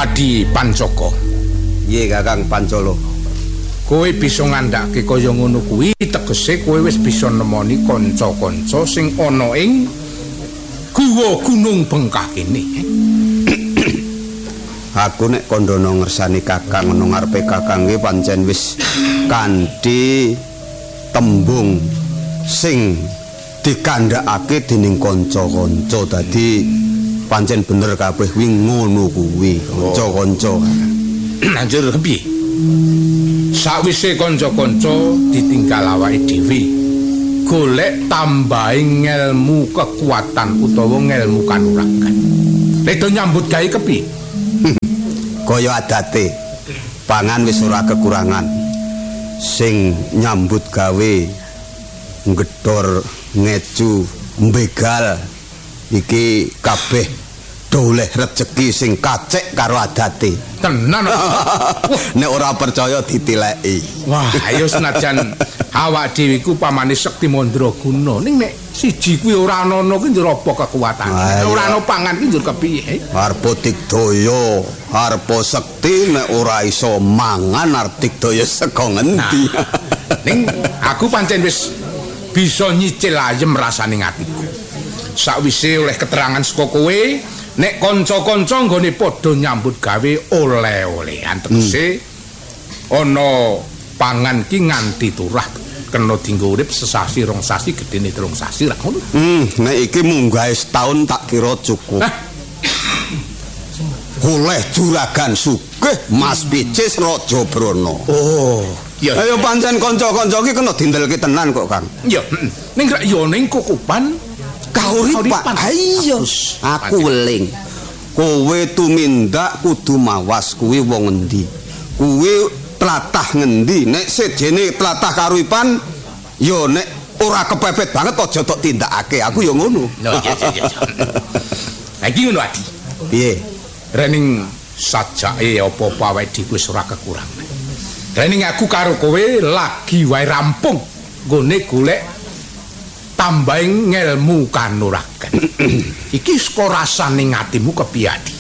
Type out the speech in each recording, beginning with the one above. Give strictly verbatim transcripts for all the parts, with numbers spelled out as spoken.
Adi Pancaka. Nggih Kakang Pancala. Kowe bisa ngandhake kaya ngono kuwi tegese kowe wis bisa nemoni kanca-kanca sing ana ing guwa Gunung Bengkah kene. Aku nek kondono ngersani Kakang ana ngarepe Kakang nggih pancen wis kanthi tembung sing dikandhakake dening kanca-kanca dadi pancen bener kabeh kuwi ngono kuwi kanca-kanca. Lanjut piye? Sawise kanca-kanca ditinggal awake dhewe golek tambahing ngelmu kekuatan utawa ngelmu kanuragan. Nek do nyambut gawe kepiye? Kaya adate pangan wis ora kekurangan. Sing nyambut gawe ngedor ngeju mbegal iki kabeh doleh rejeki sing kacek karo adate. Tenan. Nek ora percaya ditileki. Wah, ayo senajan awak dhewe ku pamane sekti mandraguna ning nek siji kuwi ora ana kuwi njur apa kekuatane. Ora ana pangan kuwi njur kepiye? Harpa digdaya, harpa sekti nek ora iso mangan arep digdaya saka ngendi. Nah, ning aku pancen wis bisa nyicil ayem rasane atiku. Sakwise oleh keterangan saka kowe nek kanca-kanca nggone padha nyambut gawe oleh-olehan tegese ana pangan ki nganti turah kena dienggo urip sesasi rong sasi gedene telung sasi ra ngono. Hmm, nek iki munggahe setahun tak kira cukup. Oleh juragan sugih Mas Picis Raja Brana. Oh, iya. Ayo pancen kanca-kanca iki kena dindelke tenan kok, Kang. Iya, ning gak yo ning kukupan kauripan. Ayo, aku weling. Kowe tumindak kudu mawas kuwi wong endi. Kuwi tlatah ngendi. Nek sejene tlatah kauripan, yo nek ora kepepet banget aja tok tindakake. Aku yo ngono. Lho, iya iya iya. Lah iki ngono Adi. Piye? Rening sajake apa-apa awake dhewe wis ora kekurangan. Rening aku karo kowe lagi wae rampung nggone golek tambahing ngelmu kanuragan. Iki saka rasane atimu kepiye Adi?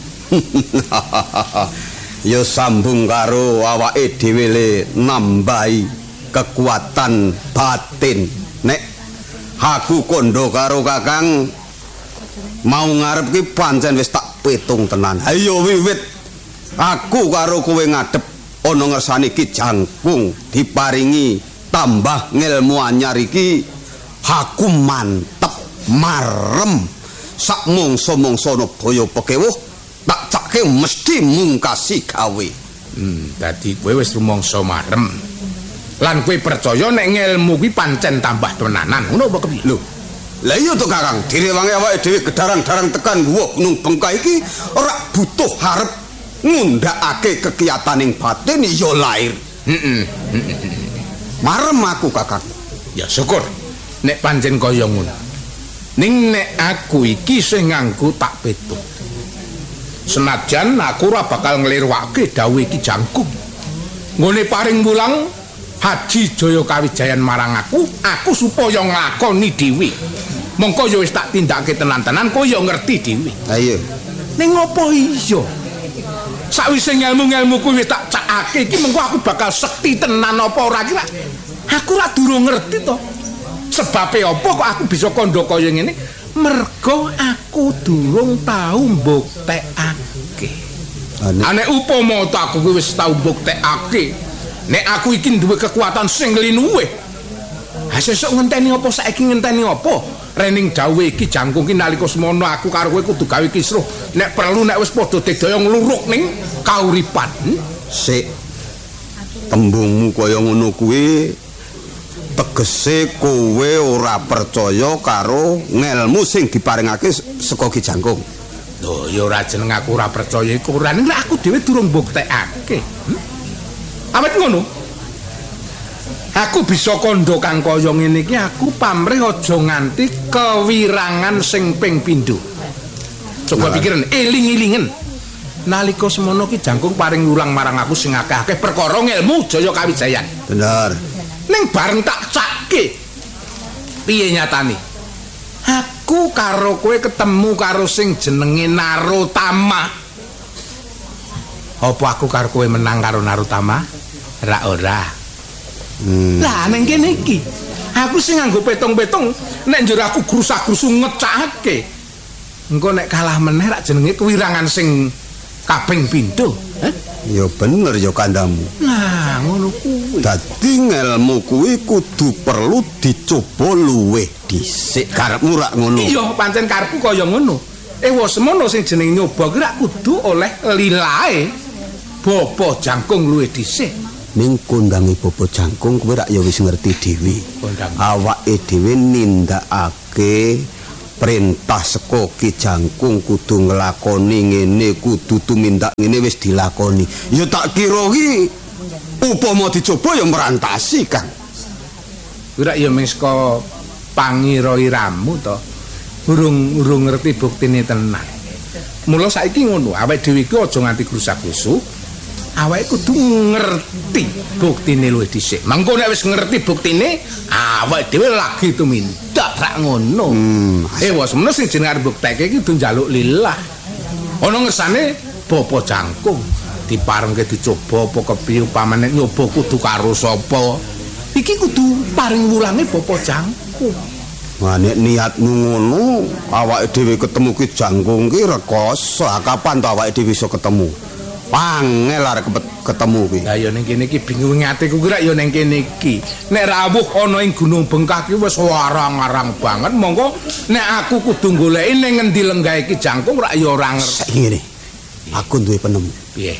Ya sambung karo awake dhewe le nambahi kekuatan batin. Nek aku kondo karo Kakang mau ngarep ki pancen wis tak pitung tenan. Ayo wiwit aku karo kowe ngadep ana ngersane Ki Jangkung diparingi tambah ngelmu anyar iki aku mantep marem sak mangsa-mangsana baya pekewuh tak cake mesti mungkasi gawe. Hmm, dadi kowe wis rumangsa marem. Lan kowe percaya nek ngelmu kuwi pancen tambah tenanan. Ngono apa kepiye? Lho. Lah iya to Kakang, direwangi awake dhewe gedarang-darang tekan guwa Gunung Bengkah iki ora butuh harep ngundhakake kekiyataning batin ya lair. Heeh. Marem aku Kakang. Ya syukur nek pancen kaya ngono. Ning nek aku iki sing nganggo tak petung. Senajan aku ora bakal nglirwake dawuh Ki Jangkung. Ngone paring mulang Haji Jaya Kawijayan marang aku, aku supaya nglakoni dhewe. Mongko ya wis tak tindakake tenan-tenan, kowe ya ngerti dhewe. Ha iya. Ning ngopo iya? Sawise ngelmu-ngelmu kuwi wis tak cakake iki mengko aku bakal sekti tenan apa ora kira. Aku ora durung ngerti to. Sebabe apa kok aku bisa kandha kaya ngene? Mergo aku durung tau mbuktekake. Nek upama aku kuwi wis tau mbuktekake, nek aku iki duwe kekuatan sing linuwe. Ha sesuk ngenteni apa saiki ngenteni apa? Rening dawuh iki Jangkung ki nalika semono aku karo kowe kudu gawe kisruh. Nek perlu nek wis padha digdaya ngluruk ning kauripan. Hmm? Sik. Tembungmu kaya ngono kuwi tegese kowe ora percaya karo ngelmu sing diparingake saka Ki Jangkung. Lho ya ora jeneng aku ora percaya iku ora ning aku dhewe durung mbuktekake. Hmm? Awet ngono. Aku bisa kandha kang kaya ngene iki aku pamrih aja nganti kewirangan sing ping pindho. Coba pikiran eling-elingen. Nalika semono Ki Jangkung paring ulang marang aku sing akeh-akeh perkara ngelmu Jaya Kawijayan. Bener. Ning bareng tak cake. Piye nyatane? Aku karo kowe ketemu karo sing jenenge Narotama. Apa aku karo kowe menang karo Narutama? Ra ora. Hmm. Lah ning kene iki, aku sing nganggo petong-petong nek njur aku grusak-grusu ngecake. Engko nek kalah meneh rak jenenge kewirangan sing kaping pindho. Heh? Ya bener ya kandamu. Nah, ngono kuwi. Dadi ngelmu kuwi kudu perlu dicoba luwih dhisik. Karepmu rak ngono. Iya, pancen karepku kaya ngono. Eh wis semono sing jeneng nyoba ki rak kudu oleh lilae. Bopo jangkung luwih dhisik. Ning kondange Bopo jangkung kowe rak ya wis ngerti dhewe. Awake dhewe nindakake perintah saka Ki Jangkung kudu nglakoni ngene, kudu tumindak ngene wis dilakoni. Ya tak kira ki upama dicoba ya merantasi, Kang. Ora ya mung saka pangira iramu to. Urung urung ngerti buktine tenan. Mula saiki ngono, awake dhewe iki aja nganti grusak-grusuk. Awake kudu ngerti buktine luwih dhisik. Mengko nek wis ngerti buktine, awake dhewe lagi tumindak rak ngono. Hmm. Eh wis menes sing jeneng arep bukteke iki kudu njaluk lillah. Ana ngersane Bapa Jangkung diparengke dicoba apa kepiye upamane nyoba kudu karo sapa. Iki kudu paring wulange Bapa Jangkung. Nah, nek niatmu ngono, awake dhewe ketemu Ki Jangkung ki rekoso. Kapan to awake dhewe iso ketemu? Pangel arek ketemu kuwi. Lah ya ning kene iki bingung atiku ki rak ya ning kene iki. Nek rawuh ana ing Gunung Bengkak ki wis warang-arang banget. Monggo nek aku kudu goleki ning ngendi lenggahe Ki Jangkung rak ya ora ngerti. Saiki ngene. Aku duwe penemu. Piye?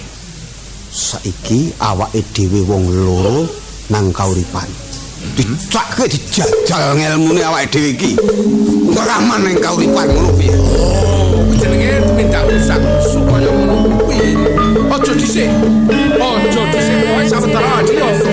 Saiki awake dhewe wong loro nang kauripan. Dicake dijajal ngelmune awake dhewe iki. Ora aman ning kauripan ngono piye? Oh, jenenge minta rusak supaya ngono kuwi. Aja dhisik.